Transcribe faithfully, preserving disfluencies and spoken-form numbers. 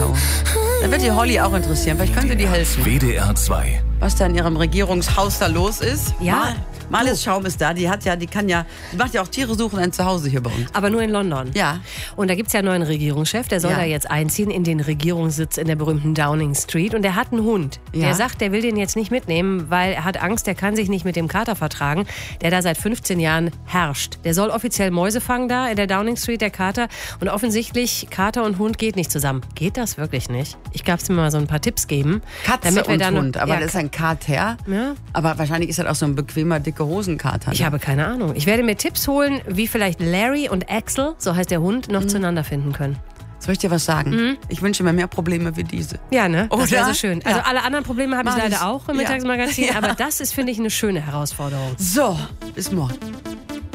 Genau. Da wird die Holly auch interessieren. Vielleicht könnte die helfen. W D R zwei. Was da in ihrem Regierungshaus da los ist. Ja. Marlies Schaum ist da, die hat ja, die kann ja, die macht ja auch Tiere suchen ein Zuhause hier bei uns. Aber nur in London. Ja. Und da gibt es ja einen neuen Regierungschef, der soll Ja. da jetzt einziehen in den Regierungssitz in der berühmten Downing Street. Und der hat einen Hund. Ja. Der sagt, der will den jetzt nicht mitnehmen, weil er hat Angst, der kann sich nicht mit dem Kater vertragen, der da seit fünfzehn Jahren herrscht. Der soll offiziell Mäuse fangen da in der Downing Street, der Kater. Und offensichtlich, Kater und Hund geht nicht zusammen. Geht das wirklich nicht? Ich gab es mir mal so ein paar Tipps geben. Katze damit wir und dann, Hund, aber ja, das ist ein Kater. Ja. Aber wahrscheinlich ist das auch so ein bequemer, dicke Hosenkater. Ich habe keine Ahnung. Ich werde mir Tipps holen, wie vielleicht Larry und Axel, so heißt der Hund, noch mhm. zueinander finden können. Soll ich dir was sagen? Mhm. Ich wünsche mir mehr Probleme wie diese. Ja, ne? Das wäre Oder? so schön. Also Ja. alle anderen Probleme habe ich Mach leider ich. auch im Ja. Mittagsmagazin, Ja. aber das ist, finde ich, eine schöne Herausforderung. So, bis morgen.